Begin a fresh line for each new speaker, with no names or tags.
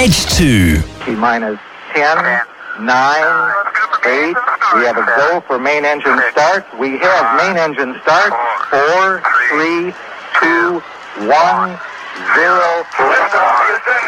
Edge 2.
T-minus 10, 9, 8. We have a go for main engine start. We have main engine start. 4, 3, 2, 1, 0.